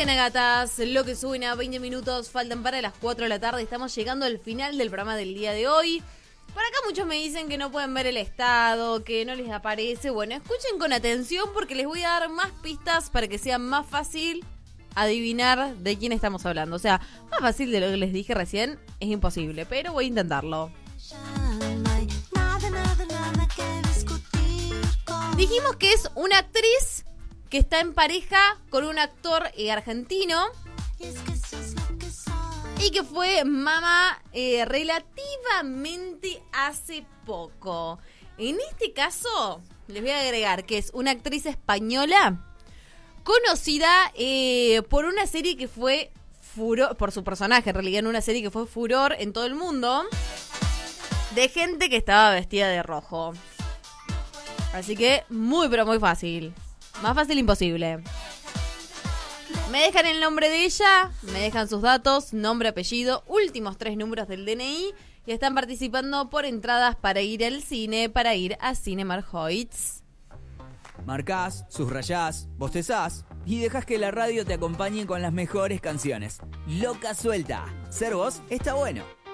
bien, gatas, lo que suena, 20 minutos faltan para las 4 de la tarde. Estamos llegando al final del programa del día de hoy. Por acá muchos me dicen que no pueden ver el estado, que no les aparece. Bueno, escuchen con atención porque les voy a dar más pistas para que sea más fácil adivinar de quién estamos hablando. O sea, más fácil de lo que les dije recién es imposible, pero voy a intentarlo. Dijimos que es una actriz que está en pareja con un actor argentino y que fue mamá relativamente hace poco. En este caso, les voy a agregar que es una actriz española conocida por una serie que fue furor, por su personaje en realidad, en una serie que fue furor en todo el mundo, de gente que estaba vestida de rojo. Así que muy pero muy fácil. Más fácil imposible. Me dejan el nombre de ella, me dejan sus datos, nombre, apellido, últimos 3 números del DNI y están participando por entradas para ir al cine, para ir a Cinemark Hoyts. Marcás, subrayás, bostezás y dejás que la radio te acompañe con las mejores canciones. Loca suelta. Ser vos está bueno.